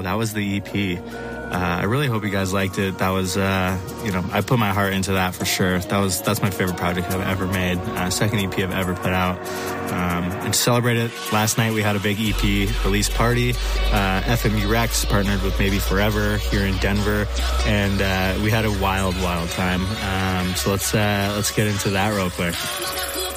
that was the EP. I really hope you guys liked it. That was, I put my heart into that for sure. That's my favorite project I've ever made. Second EP I've ever put out. And to celebrate it, last night we had a big EP release party. FMU Rex partnered with Maybe Forever here in Denver, and we had a wild time. So let's get into that real quick.